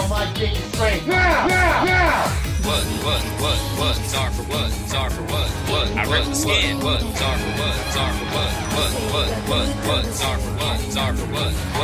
on my dick is straight. Now! What, czar for what, czar for what, I rip the skin, what, czar for what, czar for what, czar for what, czar for what,